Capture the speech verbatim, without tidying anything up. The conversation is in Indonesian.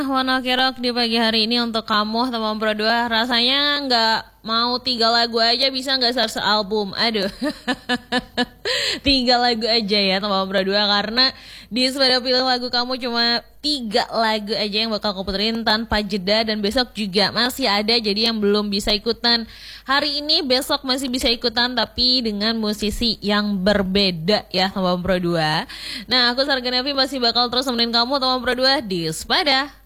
Warna Kerok di pagi hari ini untuk kamu teman Pro dua. Rasanya nggak mau tiga lagu aja, bisa nggak satu album? Aduh. Tiga lagu aja ya teman Pro dua, karena di sepeda pilih lagu kamu cuma tiga lagu aja yang bakal aku puterin tanpa jeda. Dan besok juga masih ada, jadi yang belum bisa ikutan hari ini besok masih bisa ikutan, tapi dengan musisi yang berbeda ya teman Pro dua. Nah, aku Sarga Nevi masih bakal terus nemenin kamu teman Pro dua di sepeda.